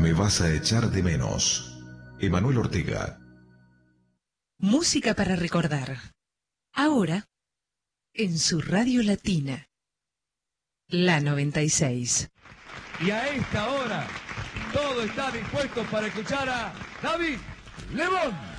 Me vas a echar de menos. Emanuel Ortega. Música para recordar. Ahora, en su radio latina. La 96. Y a esta hora, todo está dispuesto para escuchar a David Lebón.